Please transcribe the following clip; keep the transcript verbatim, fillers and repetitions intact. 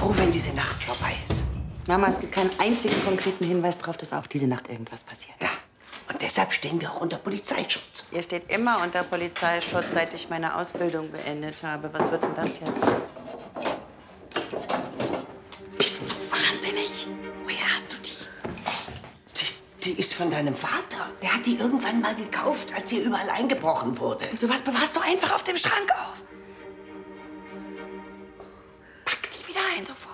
froh, wenn diese Nacht vorbei ist. Mama, es gibt keinen einzigen konkreten Hinweis darauf, dass auch diese Nacht irgendwas passiert. Ja, und deshalb stehen wir auch unter Polizeischutz. Ihr steht immer unter Polizeischutz, seit ich meine Ausbildung beendet habe. Was wird denn das jetzt? Bist du wahnsinnig? Woher hast du die? die? Die ist von deinem Vater. Der hat die irgendwann mal gekauft, als hier überall eingebrochen wurde. Und sowas bewahrst du einfach auf dem Schrank auf. Pack die wieder ein, sofort.